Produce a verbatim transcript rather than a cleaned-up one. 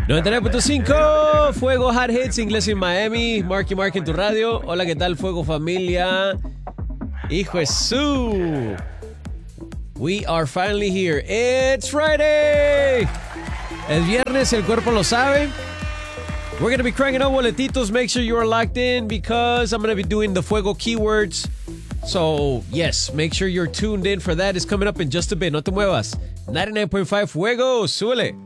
noventa y nueve punto cinco, Fuego Hot Hits, Inglés en Miami, Marky Mark en tu radio. Hola, ¿qué tal, Fuego familia? Hijo de su. We are finally here. It's Friday. Es viernes, el cuerpo lo sabe. We're going to be cranking out boletitos. Make sure you are locked in because I'm going to be doing the Fuego keywords. So, yes, make sure you're tuned in for that. It's coming up in just a bit. No te muevas. ninety-nine point five Fuego, súbele.